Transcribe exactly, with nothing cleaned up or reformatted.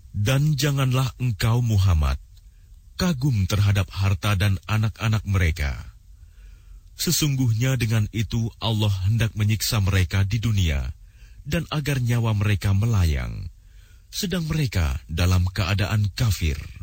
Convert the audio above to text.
Dan janganlah engkau Muhammad kagum terhadap harta dan anak-anak mereka. Sesungguhnya dengan itu Allah hendak menyiksa mereka di dunia dan agar nyawa mereka melayang, sedang mereka dalam keadaan kafir.